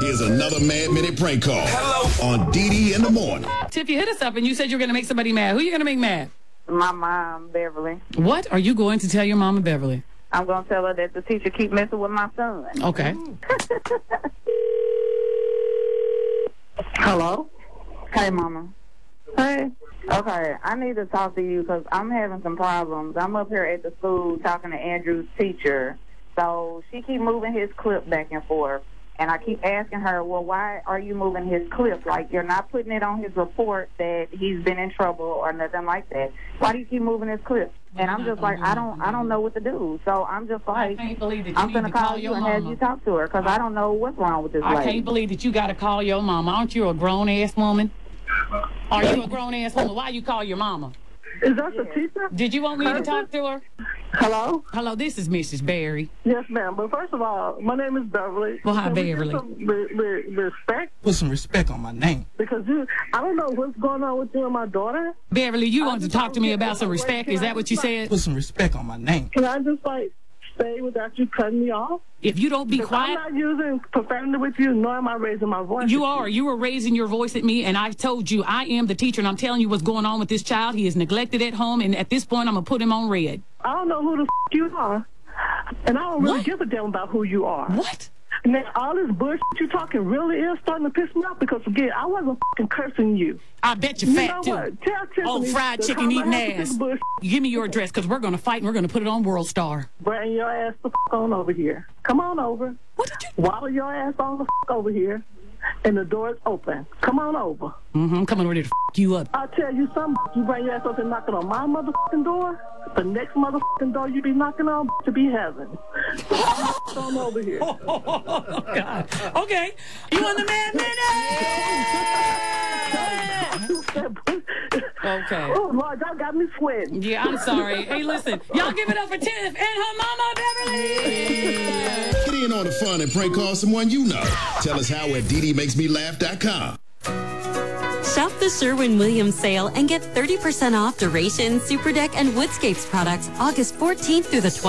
Here's another Mad Minute prank call on Dee in the morning. Tiff, you hit us up and you said you were going to make somebody mad. Who are you going to make mad? My mom, Beverly. What are you going to tell your mama, Beverly? I'm going to tell her that the teacher keep messing with my son. Okay. Hello? Hey, Mama. Hey. Okay, I need to talk to you because I'm having some problems. I'm up here at the school talking to Andrew's teacher. So she keep moving his clip back and forth. And I keep asking her, well, why are you moving his clip? Like, you're not putting it on his report that he's been in trouble or nothing like that. Why do you keep moving his clip? And I'm just like, I don't know what to do. So I'm just like, I'm going to call you and have you talk to her because I don't know what's wrong with this lady. I can't believe that you got to call your mama. Aren't you a grown-ass woman? Are you a grown-ass woman? Why you call your mama? Is that the teacher? Did you want me to talk to her? Hello? Hello, this is Mrs. Barry. Yes, ma'am. But first of all, my name is Beverly. Well, hi, Can we get Beverly. some respect? Put some respect on my name. Because I don't know what's going on with you and my daughter. Beverly, you want to talk to me about some respect? Is that what you said? Put some respect on my name. Can I just, stay without you cutting me off? If you don't be quiet. I'm not using profanity with you, nor am I raising my voice. You are. You were raising your voice at me, and I told you I am the teacher, and I'm telling you what's going on with this child. He is neglected at home, and at this point, I'm going to put him on red. I don't know who the you are, and I don't really give a damn about who you are. What? Now, all this bullshit you talking really is starting to piss me off because, again, I wasn't cursing you. I bet you're fat, too. What? Tell Tiffany Oh, fried chicken eating ass. Give me your address because we're going to fight and we're going to put it on World Star. Bring your ass the on over here. Come on over. What did you... Waddle your ass on the over here, and the door is open. Come on over. I'm coming ready to you up. I'll tell you something. You bring your ass up and knocking on my motherfucking door, the next motherfucking door you be knocking on to be heaven. So come on over here. Oh, God. Okay. You want the Mad Minute? Okay. Oh, Lord, y'all got me sweating. Yeah, I'm sorry. Hey, listen. Y'all give it up for Tiff and her mama, Beverly. Get in on the fun and prank call someone you know. Tell us how at DDMakesMeLaugh.com. Shop the Sherwin-Williams sale and get 30% off Duration, Super Deck, and Woodscapes products August 14th through the 20th.